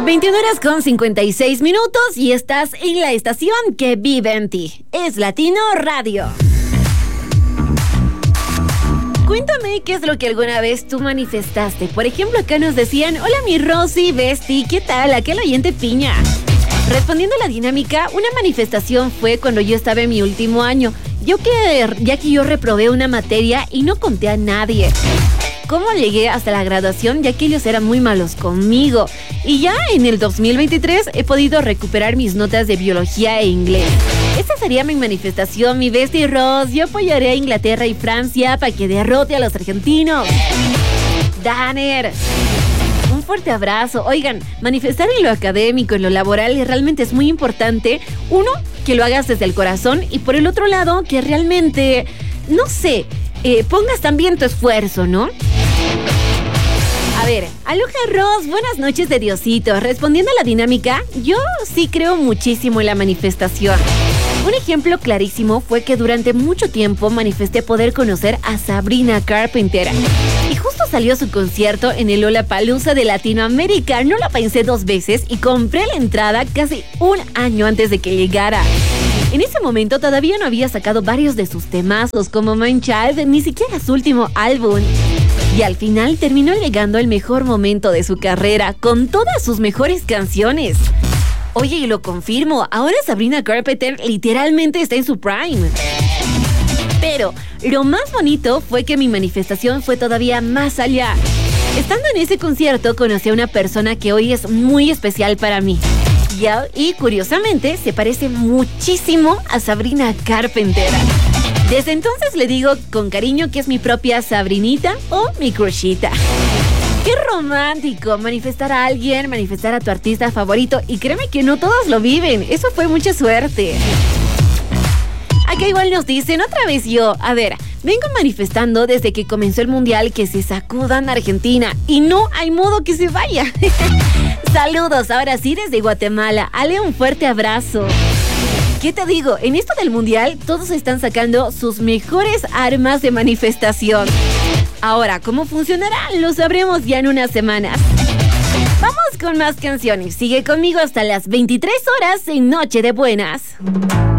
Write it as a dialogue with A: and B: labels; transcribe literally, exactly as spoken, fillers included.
A: veintiuna horas con cincuenta y seis minutos y estás en la estación que vive en ti. Es Latino Radio. Cuéntame qué es lo que alguna vez tú manifestaste. Por ejemplo, acá nos decían: hola mi Rosy, Besti, ¿qué tal? Aquel oyente piña. Respondiendo a la dinámica, una manifestación fue cuando yo estaba en mi último año. Yo que, ya que yo reprobé una materia y no conté a nadie. ¿Cómo llegué hasta la graduación? Ya que ellos eran muy malos conmigo. Y ya en el dos mil veintitrés he podido recuperar mis notas de biología e inglés. Esta sería mi manifestación, mi Bestie Ross. Yo apoyaré a Inglaterra y Francia para que derrote a los argentinos. Danner. Un fuerte abrazo. Oigan, manifestar en lo académico, en lo laboral, realmente es muy importante. Uno, que lo hagas desde el corazón. Y por el otro lado, que realmente, no sé, eh, pongas también tu esfuerzo, ¿no? A ver, aloha Ross, buenas noches de Diosito. Respondiendo a la dinámica, yo sí creo muchísimo en la manifestación. Un ejemplo clarísimo fue que durante mucho tiempo manifesté poder conocer a Sabrina Carpenter. Y justo salió su concierto en el Lollapalooza de Latinoamérica. No la pensé dos veces y compré la entrada casi un año antes de que llegara. En ese momento todavía no había sacado varios de sus temazos como Man Child, ni siquiera su último álbum. Y al final terminó llegando el mejor momento de su carrera, con todas sus mejores canciones. Oye, y lo confirmo, ahora Sabrina Carpenter literalmente está en su prime. Pero lo más bonito fue que mi manifestación fue todavía más allá. Estando en ese concierto conocí a una persona que hoy es muy especial para mí. Y curiosamente se parece muchísimo a Sabrina Carpenter. Desde entonces le digo con cariño que es mi propia Sabrinita o mi crushita. ¡Qué romántico! Manifestar a alguien, manifestar a tu artista favorito. Y créeme que no todos lo viven. Eso fue mucha suerte. Acá igual nos dicen otra vez yo. A ver, vengo manifestando desde que comenzó el mundial que se sacudan a Argentina. Y no hay modo que se vaya. Saludos, ahora sí desde Guatemala. Ale, un fuerte abrazo. ¿Qué te digo? En esto del mundial, todos están sacando sus mejores armas de manifestación. Ahora, ¿cómo funcionará? Lo sabremos ya en unas semanas. Vamos con más canciones. Sigue conmigo hasta las veintitrés horas en Noche de Buenas.